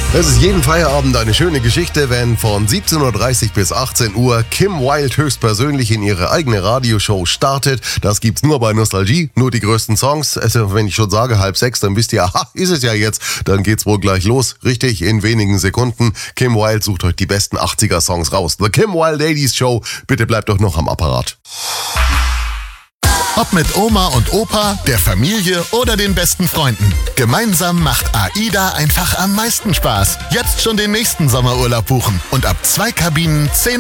Es ist jeden Feierabend eine schöne Geschichte, wenn von 17:30 Uhr bis 18 Uhr Kim Wilde höchstpersönlich in ihre eigene Radioshow startet. Das gibt's nur bei Nostalgie, nur die größten Songs. Also wenn ich schon sage 5:30, dann wisst ihr, aha, ist es ja jetzt. Dann geht's wohl gleich los. Richtig, in wenigen Sekunden. Kim Wilde sucht euch die besten 80er-Songs raus. The Kim Wilde Ladies Show. Bitte bleibt doch noch am Apparat. Ob mit Oma und Opa, der Familie oder den besten Freunden. Gemeinsam macht AIDA einfach am meisten Spaß. Jetzt schon den nächsten Sommerurlaub buchen und ab 2 Kabinen 10